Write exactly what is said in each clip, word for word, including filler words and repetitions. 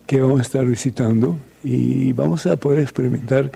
que vamos a estar visitando y vamos a poder experimentar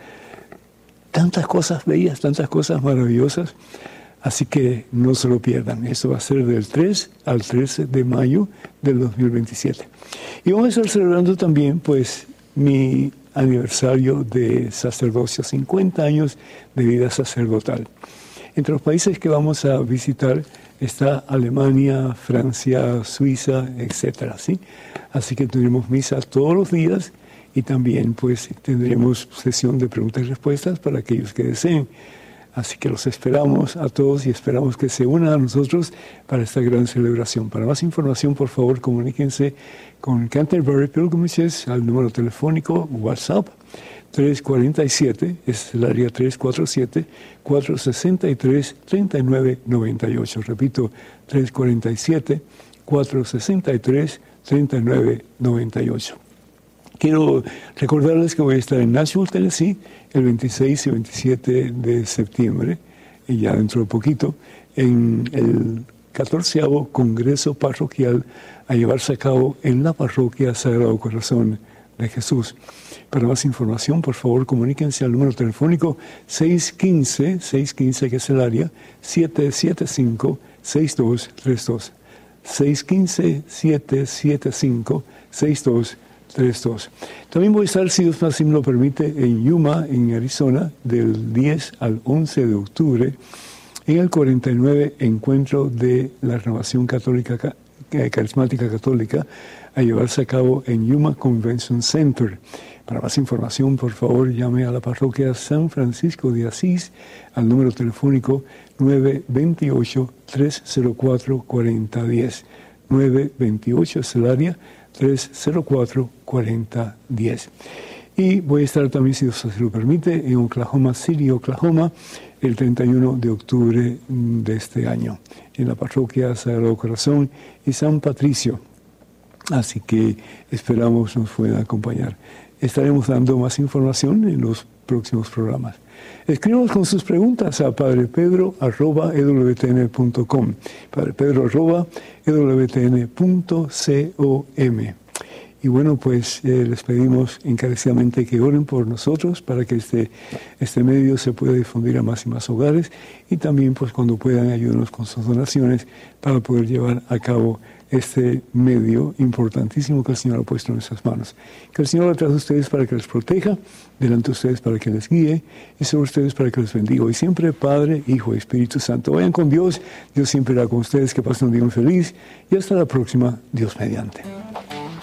tantas cosas bellas, tantas cosas maravillosas. Así que no se lo pierdan. Esto va a ser del tres al trece de mayo del dos mil veintisiete. Y vamos a estar celebrando también, pues, mi aniversario de sacerdocio, cincuenta años de vida sacerdotal. Entre los países que vamos a visitar está Alemania, Francia, Suiza, etcétera, ¿sí? Así que tendremos misa todos los días y también, pues, tendremos sesión de preguntas y respuestas para aquellos que deseen. Así que los esperamos a todos y esperamos que se unan a nosotros para esta gran celebración. Para más información, por favor, comuníquense con Canterbury Pilgrimages al número telefónico WhatsApp tres cuatro siete, es el área tres cuatro siete, cuatro seis tres, tres nueve nueve ocho. Repito, tres cuatro siete, cuatro seis tres, tres nueve nueve ocho. Quiero recordarles que voy a estar en Nashville, Tennessee, el veintiséis y veintisiete de septiembre, y ya dentro de poquito, en el catorceavo Congreso Parroquial a llevarse a cabo en la Parroquia Sagrado Corazón de Jesús. Para más información, por favor, comuníquense al número telefónico seis uno cinco, seis uno cinco, que es el área, siete siete cinco, seis dos tres dos. seis uno cinco, siete siete cinco, seis dos tres dos. También voy a estar, si Dios así me lo permite, en Yuma, en Arizona, del diez al once de octubre, en el cuarenta y nueve Encuentro de la Renovación Católica, Carismática Católica, a llevarse a cabo en Yuma Convention Center. Para más información, por favor, llame a la parroquia San Francisco de Asís al número telefónico nueve dos ocho, tres cero cuatro, cuatro cero uno cero. nueve dos ocho es el área, tres cero cuatro, cuatro cero uno cero. Y voy a estar también, si Dios así lo permite, en Oklahoma City, Oklahoma, el treinta y uno de octubre de este año, en la parroquia Sagrado Corazón y San Patricio. Así que esperamos nos puedan acompañar. Estaremos dando más información en los próximos programas. Escríbanos con sus preguntas a padrepedro arroba e w t n punto com, padrepedro arroba e w t n punto com. Y bueno, pues eh, les pedimos encarecidamente que oren por nosotros para que este, este medio se pueda difundir a más y más hogares, y también pues cuando puedan ayudarnos con sus donaciones para poder llevar a cabo este medio importantísimo que el Señor ha puesto en nuestras manos. Que el Señor lo traiga a ustedes para que les proteja, delante de ustedes para que les guíe, y sobre ustedes para que les bendiga. Y siempre Padre, Hijo y Espíritu Santo. Vayan con Dios, Dios siempre irá con ustedes, que pasen un día muy feliz, y hasta la próxima, Dios mediante.